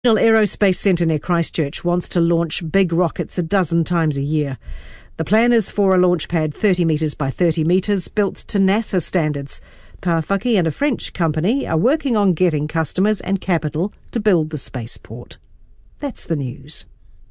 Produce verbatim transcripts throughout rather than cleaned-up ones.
The Aerospace Centre near Christchurch wants to launch big rockets a dozen times a year. The plan is for a launch pad thirty metres by thirty metres built to NASA standards. Tawhaki and a French company are working on getting customers and capital to build the spaceport. That's the news.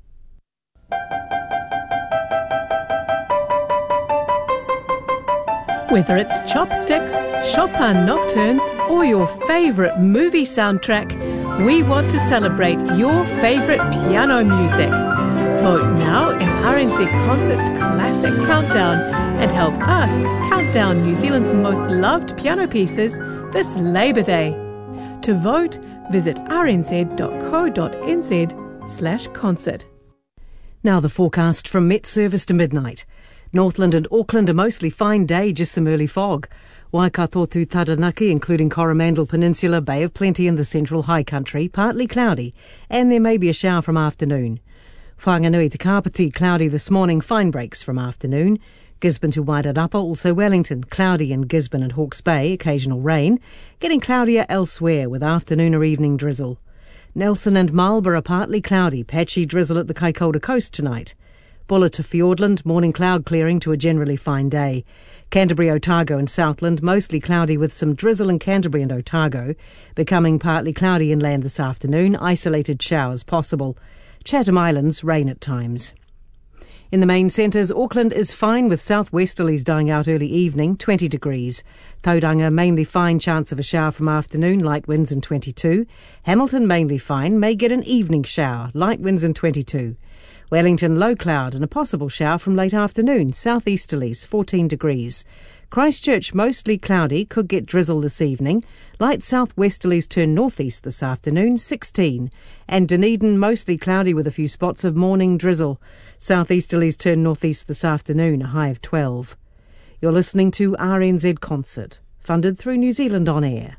Whether it's chopsticks, Chopin nocturnes, or your favourite movie soundtrack, we want to celebrate your favourite piano music. Vote now in R N Z Concert's Classic Countdown and help us count down New Zealand's most loved piano pieces this Labour Day. To vote, visit rnz.co.nz slash concert. Now the forecast from Met Service to midnight. Northland and Auckland a mostly fine day, just some early fog. Waikato to Taranaki, including Coromandel Peninsula, Bay of Plenty in the central high country, partly cloudy, and there may be a shower from afternoon. Whanganui to Kapiti, cloudy this morning, fine breaks from afternoon. Gisborne to Wairarapa, also Wellington, cloudy in Gisborne and Hawke's Bay, occasional rain. Getting cloudier elsewhere with afternoon or evening drizzle. Nelson and Marlborough partly cloudy, patchy drizzle at the Kaikoura coast tonight. Buller to Fiordland, morning cloud clearing to a generally fine day. Canterbury, Otago and Southland, mostly cloudy with some drizzle in Canterbury and Otago. Becoming partly cloudy inland this afternoon, isolated showers possible. Chatham Islands, rain at times. In the main centres, Auckland is fine with southwesterlies dying out early evening, twenty degrees. Tauranga, mainly fine, chance of a shower from afternoon, light winds and twenty-two. Hamilton, mainly fine, may get an evening shower, light winds and twenty-two. Wellington, low cloud and a possible shower from late afternoon, southeasterlies, fourteen degrees. Christchurch, mostly cloudy, could get drizzle this evening. Light southwesterlies turn northeast this afternoon, sixteen. And Dunedin, mostly cloudy with a few spots of morning drizzle. Southeasterlies turn northeast this afternoon, a high of twelve. You're listening to R N Z Concert, funded through New Zealand On Air.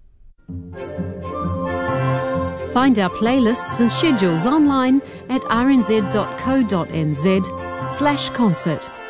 Find our playlists and schedules online at rnz.co.nz slash concert.